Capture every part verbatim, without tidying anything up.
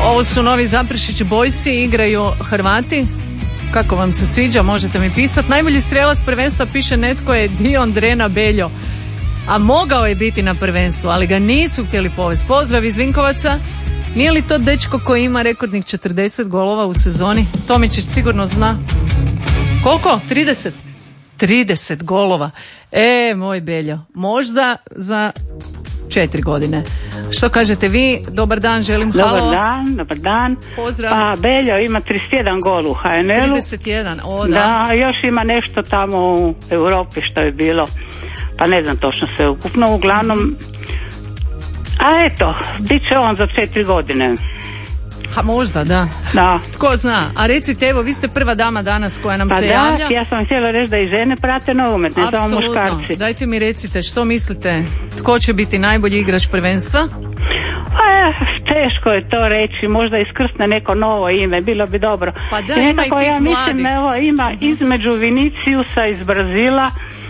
Ovo su novi Zaprešić Boysi, igraju Hrvati. Kako vam se sviđa, možete mi pisati. Najbolji strelac prvenstva, piše netko, je Dion Drena Beljo. A mogao je biti na prvenstvu, ali ga nisu htjeli povesti. Pozdrav iz Vinkovaca. Nije li to dečko koji ima rekordnih četrdeset golova u sezoni? Tomičić sigurno zna. Koliko? trideset? trideset golova. E, moj Beljo, možda za četiri godine. Što kažete vi? Dobar dan, želim. Halo. Dobar dan, dobar dan. Pozdrav. Pa Beljo ima trideset jedan gol u ha en el-u. trideset jedan, o da. Da, još ima nešto tamo u Europi što je bilo. Pa ne znam točno sve ukupno, uglavnom. A eto, bit će on za četiri godine. Ha, možda, da. Da. Tko zna? A recite, evo, vi ste prva dama danas koja nam pa se da, javlja. Ja sam htjela reći da i žene prate nogomet, ne samo muškarci. Dajte mi recite, što mislite? Tko će biti najbolji igrač prvenstva? Pa, teško je to reći, možda iskrsne neko novo ime, bilo bi dobro. Pa da, I ima i tih ja mladih. mislim, evo, ima uh-huh. između Viniciusa iz Brazila,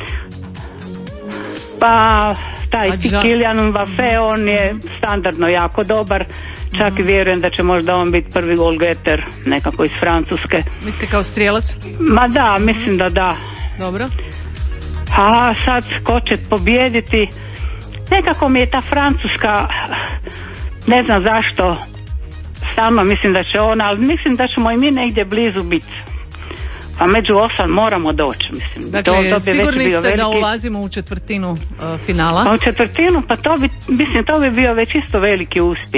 pa taj Adža... Kylian Mbappé, on je standardno jako dobar, čak uh-huh. i vjerujem da će možda on biti prvi golgeter nekako iz Francuske. Mislite kao strijelac? Ma da, mislim da da. Dobro. A sad ko će pobijediti, nekako mi je ta Francuska, ne znam zašto, stalno mislim da će ona, ali mislim da ćemo i mi negdje blizu biti. Pa među osam moramo doći, mislim. Dakle, to, to bi sigurni ste veliki... da ulazimo u četvrtinu uh, finala? Pa u četvrtinu, pa to bi, mislim, to bi bio već isto veliki uspjeh.